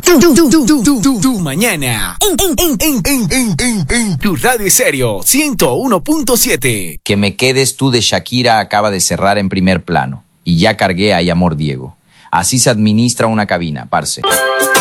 Tu mañana. En tu radio serio 101.7. Que me quedes tú de Shakira acaba de cerrar en primer plano. Y ya cargué a Amor Diego. Así se administra una cabina, parce.